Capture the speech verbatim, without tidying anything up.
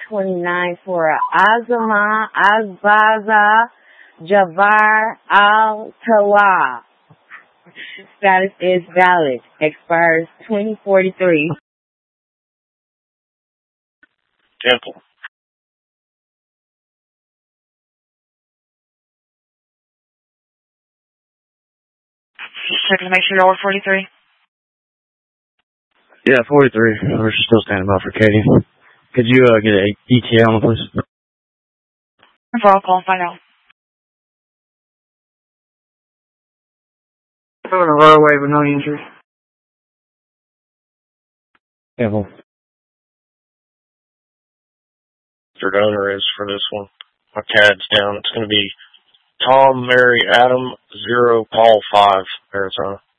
twenty-nine for Azama Azbaza Jabbar Al-Tawah. Status is valid. Expires twenty forty-three. Temple. Just checking to make sure y'all are forty-three. Yeah, forty-three. We're still standing by for Katie. Could you uh, get an E T A on it, please? I'll call and find out. Moving a roadway with no injury. Temple. Third owner is for this one. My C A D's down. It's going to be Tom, Mary, Adam, zero, Paul, five, Arizona.